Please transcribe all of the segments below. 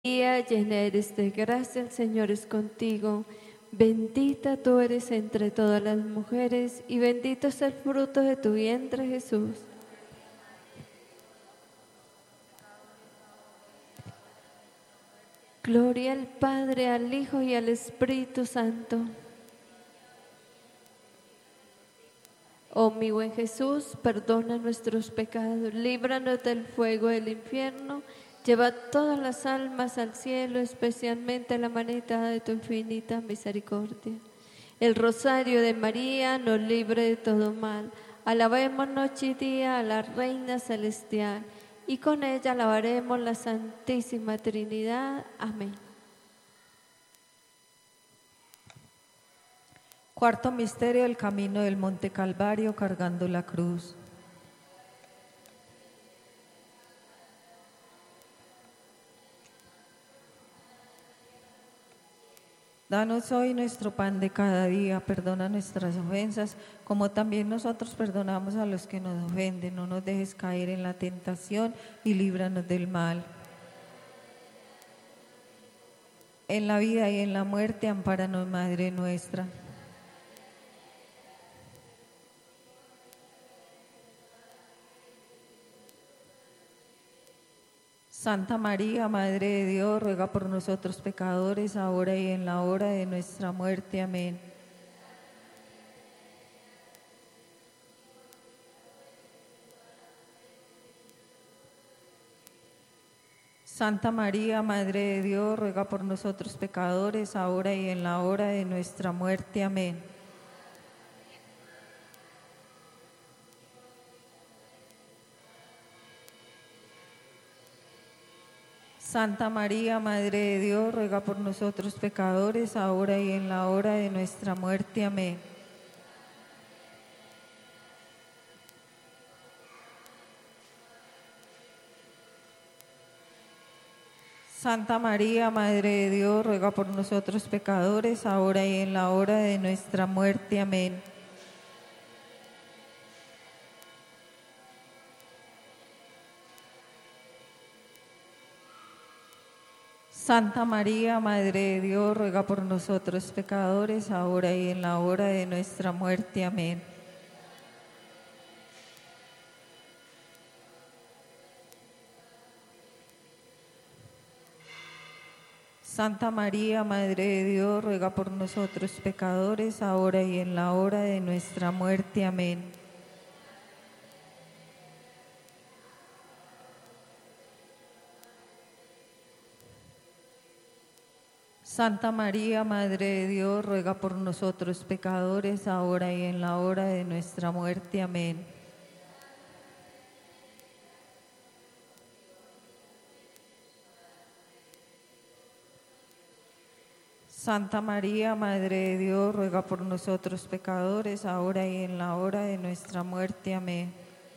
María, llena eres de gracia, el Señor es contigo. Bendita tú eres entre todas las mujeres, y bendito es el fruto de tu vientre, Jesús. Gloria al Padre, al Hijo y al Espíritu Santo. Oh mi buen Jesús, perdona nuestros pecados, líbranos del fuego del infierno, lleva todas las almas al cielo, especialmente la manita de tu infinita misericordia. El rosario de María nos libre de todo mal. Alabemos noche y día a la Reina Celestial, y con ella alabaremos la Santísima Trinidad. Amén. Cuarto misterio, el camino del Monte Calvario cargando la cruz. Danos hoy nuestro pan de cada día, perdona nuestras ofensas, como también nosotros perdonamos a los que nos ofenden. No nos dejes caer en la tentación y líbranos del mal. En la vida y en la muerte, ampáranos, Madre nuestra. Santa María, Madre de Dios, ruega por nosotros pecadores, ahora y en la hora de nuestra muerte. Amén. Santa María, Madre de Dios, ruega por nosotros pecadores, ahora y en la hora de nuestra muerte. Amén. Santa María, Madre de Dios, ruega por nosotros pecadores, ahora y en la hora de nuestra muerte. Amén. Santa María, Madre de Dios, ruega por nosotros pecadores, ahora y en la hora de nuestra muerte. Amén. Santa María, Madre de Dios, ruega por nosotros pecadores, ahora y en la hora de nuestra muerte. Amén. Santa María, Madre de Dios, ruega por nosotros pecadores, ahora y en la hora de nuestra muerte. Amén. Santa María, Madre de Dios, ruega por nosotros pecadores, ahora y en la hora de nuestra muerte. Amén. Santa María, Madre de Dios, ruega por nosotros pecadores, ahora y en la hora de nuestra muerte. Amén.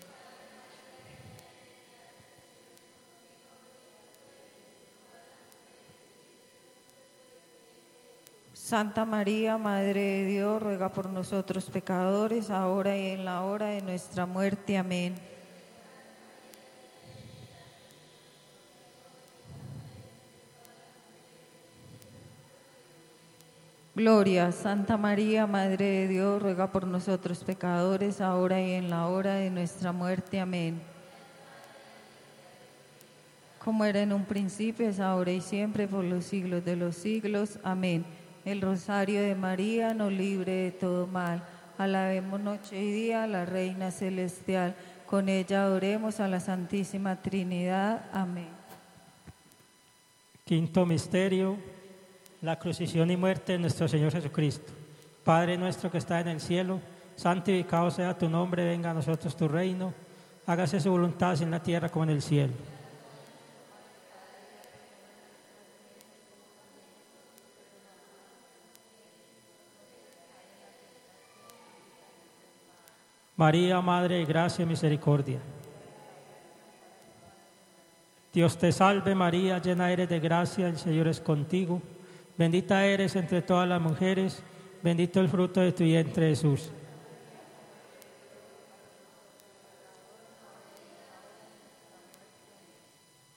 Santa María, Madre de Dios, ruega por nosotros pecadores, ahora y en la hora de nuestra muerte. Amén. Gloria, Santa María, Madre de Dios, ruega por nosotros pecadores, ahora y en la hora de nuestra muerte. Amén. Como era en un principio, es ahora y siempre, por los siglos de los siglos. Amén. El rosario de María nos libre de todo mal. Alabemos noche y día a la Reina Celestial. Con ella adoremos a la Santísima Trinidad. Amén. Quinto misterio, la crucifixión y muerte de nuestro Señor Jesucristo. Padre nuestro que está en el cielo, santificado sea tu nombre, venga a nosotros tu reino. Hágase su voluntad así en la tierra como en el cielo. María, Madre de gracia y misericordia. Dios te salve María, llena eres de gracia, el Señor es contigo. Bendita eres entre todas las mujeres, bendito el fruto de tu vientre Jesús.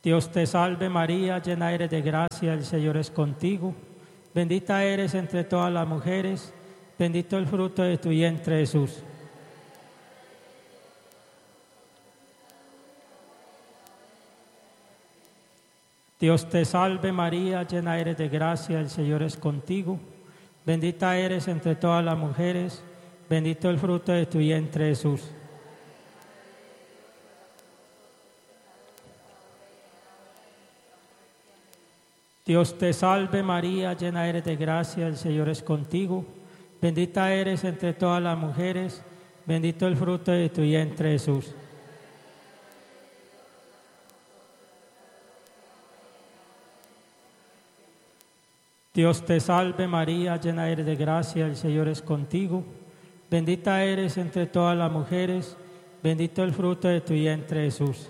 Dios te salve María, llena eres de gracia, el Señor es contigo. Bendita eres entre todas las mujeres, bendito el fruto de tu vientre Jesús. Dios te salve María, llena eres de gracia, el Señor es contigo. Bendita eres entre todas las mujeres, bendito el fruto de tu vientre Jesús. Dios te salve María, llena eres de gracia, el Señor es contigo. Bendita eres entre todas las mujeres, bendito el fruto de tu vientre Jesús. Dios te salve María, llena eres de gracia, el Señor es contigo. Bendita eres entre todas las mujeres, bendito el fruto de tu vientre Jesús.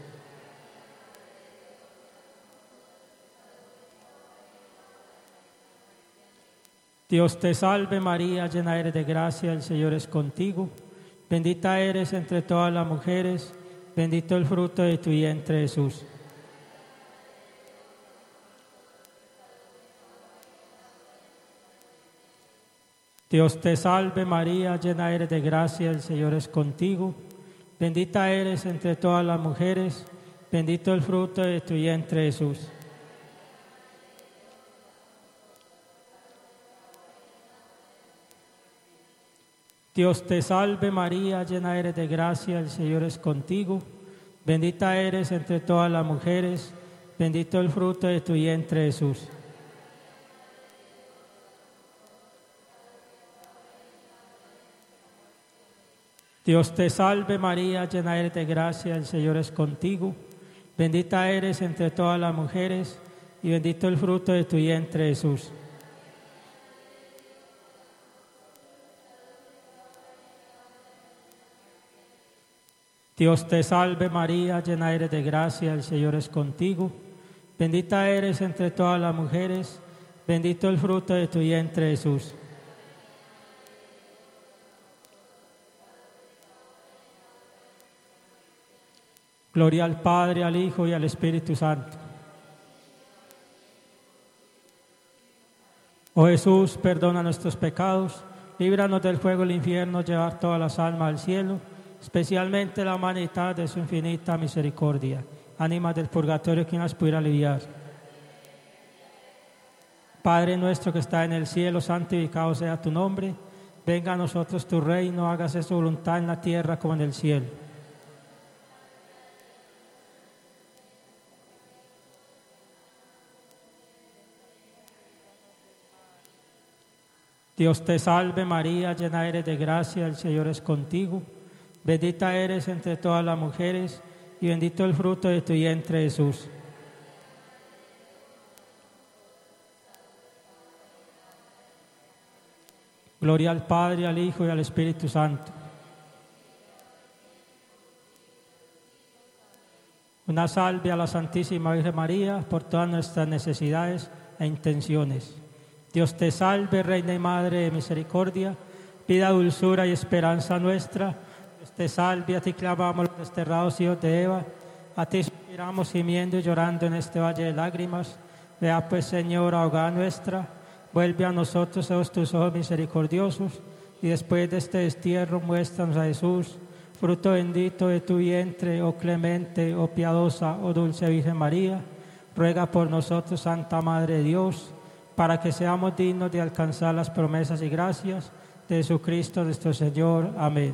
Dios te salve María, llena eres de gracia, el Señor es contigo. Bendita eres entre todas las mujeres, bendito el fruto de tu vientre Jesús. Dios te salve María, llena eres de gracia, el Señor es contigo. Bendita eres entre todas las mujeres, bendito el fruto de tu vientre Jesús. Dios te salve María, llena eres de gracia, el Señor es contigo. Bendita eres entre todas las mujeres, bendito el fruto de tu vientre Jesús. Dios te salve María, llena eres de gracia, el Señor es contigo. Bendita eres entre todas las mujeres y bendito el fruto de tu vientre Jesús. Dios te salve María, llena eres de gracia, el Señor es contigo. Bendita eres entre todas las mujeres, bendito el fruto de tu vientre Jesús. Gloria al Padre, al Hijo y al Espíritu Santo. Oh Jesús, perdona nuestros pecados, líbranos del fuego del infierno, llevar todas las almas al cielo, especialmente la humanidad de su infinita misericordia. Ánimas del purgatorio, quien las pudiera aliviar. Padre nuestro que está en el cielo, santificado sea tu nombre. Venga a nosotros tu reino, hágase su voluntad en la tierra como en el cielo. Dios te salve María, llena eres de gracia, el Señor es contigo. Bendita eres entre todas las mujeres y bendito el fruto de tu vientre Jesús. Gloria al Padre, al Hijo y al Espíritu Santo. Una salve a la Santísima Virgen María por todas nuestras necesidades e intenciones. Dios te salve, Reina y Madre de misericordia, vida, dulzura y esperanza nuestra. Dios te salve, a ti clamamos los desterrados hijos de Eva, a ti suspiramos gimiendo y llorando en este valle de lágrimas. Vea pues, Señor, ahogada nuestra, vuelve a nosotros esos tus ojos misericordiosos, y después de este destierro muéstranos a Jesús, fruto bendito de tu vientre, oh clemente, oh piadosa, oh dulce Virgen María. Ruega por nosotros, Santa Madre de Dios, para que seamos dignos de alcanzar las promesas y gracias de Jesucristo nuestro Señor. Amén.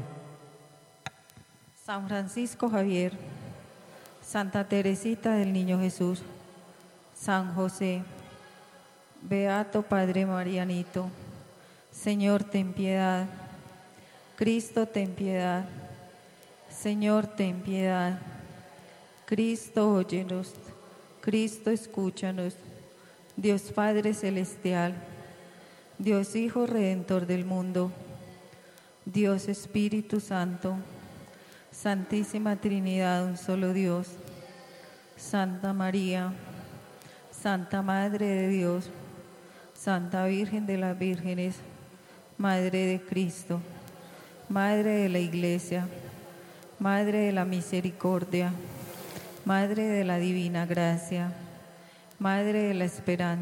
San Francisco Javier, Santa Teresita del Niño Jesús, San José, Beato Padre Marianito, Señor, ten piedad. Cristo, ten piedad. Señor, ten piedad. Cristo, óyenos. Cristo, escúchanos. Dios Padre Celestial, Dios Hijo Redentor del mundo, Dios Espíritu Santo, Santísima Trinidad, un solo Dios, Santa María, Santa Madre de Dios, Santa Virgen de las Vírgenes, Madre de Cristo, Madre de la Iglesia, Madre de la Misericordia, Madre de la Divina Gracia, Madre de la Esperanza,